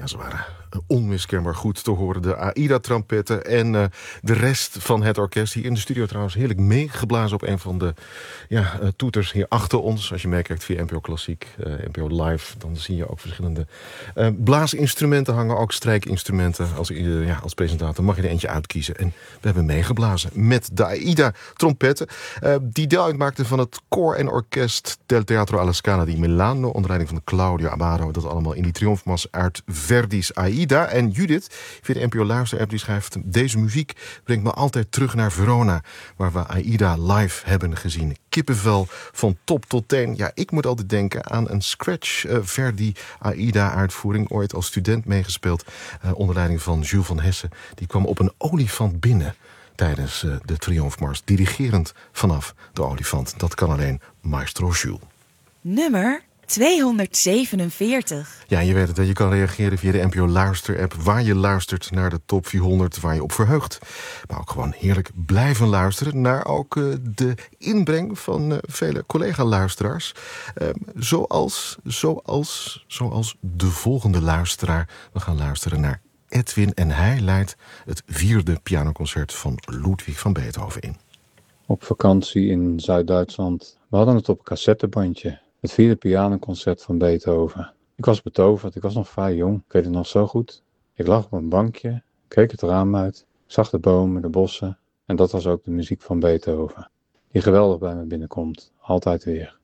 Ja, ze waren onmiskenbaar goed te horen. De AIDA-trampetten en de rest van het orkest. Hier in de studio trouwens heerlijk meegeblazen op een van de toeters hier achter ons. Als je meekijkt via NPO Klassiek, NPO Live, dan zie je ook verschillende blaasinstrumenten hangen. Ook strijkinstrumenten. Als presentator mag je er eentje uitkiezen. En we hebben meegeblazen met de AIDA-trompetten. Die deel uitmaakten van het koor en orkest del Teatro alla Scala di Milano. Onder leiding van Claudio Abbado. Dat allemaal in die triomfmars uit Verdi's AIDA. En Judith, via de NPO Luister-app, die schrijft: deze muziek brengt me altijd terug naar Verona, waar we AIDA live hebben gezien. Kippenvel van top tot teen. Ja, ik moet altijd denken aan een scratch Verdi AIDA-uitvoering. Ooit als student meegespeeld onder leiding van Jules van Hessen. Die kwam op een olifant binnen tijdens de triomfmars, dirigerend vanaf de olifant. Dat kan alleen maestro Jules. Nummer 247. Ja, je weet het, je kan reageren via de NPO Luister-app, waar je luistert naar de top 400, waar je op verheugt. Maar ook gewoon heerlijk blijven luisteren naar ook de inbreng van vele collega-luisteraars. Zoals de volgende luisteraar. We gaan luisteren naar Edwin en hij leidt het 4e pianoconcert van Ludwig van Beethoven in. Op vakantie in Zuid-Duitsland. We hadden het op een cassettebandje. Het 4e pianoconcert van Beethoven. Ik was betoverd, ik was nog vrij jong. Ik weet het nog zo goed. Ik lag op een bankje, keek het raam uit, zag de bomen, de bossen. En dat was ook de muziek van Beethoven. Die geweldig bij me binnenkomt, altijd weer.